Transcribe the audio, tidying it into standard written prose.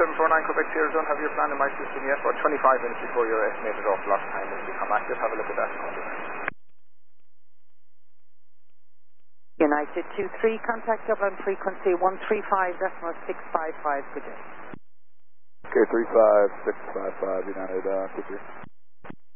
749 Quebec Sierra Zone, have your plan in my system yet? About 25 minutes before your estimated off lock time will become active. Have a look at that. United 23, contact Dublin frequency 135.655, good day. Okay, 35655 United, 23.